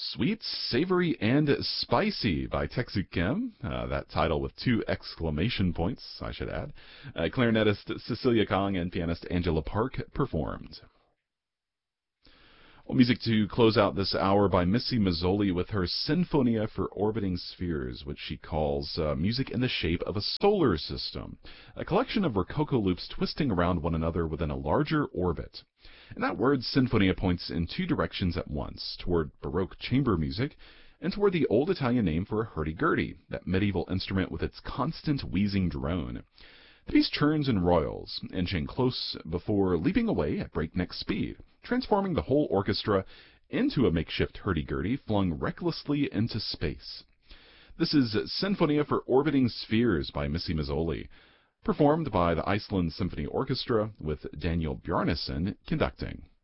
Sweet, Savory, and Spicy by Texu Kim. That title with 2 exclamation points, I should add. Clarinetist Cecilia Kong and pianist Angela Park performed. Well, music to close out this hour by Missy Mazzoli with her Sinfonia for Orbiting Spheres, which she calls music in the shape of a solar system, a collection of Rococo loops twisting around one another within a larger orbit. And that word sinfonia points in 2 directions at once, toward Baroque chamber music and toward the old Italian name for a hurdy-gurdy, that medieval instrument with its constant wheezing drone. The piece churns and roils, inching close before leaping away at breakneck speed, transforming the whole orchestra into a makeshift hurdy-gurdy flung recklessly into space. This is Sinfonia for Orbiting Spheres by Missy Mazzoli, performed by the Iceland Symphony Orchestra with Daniel Bjarnason conducting.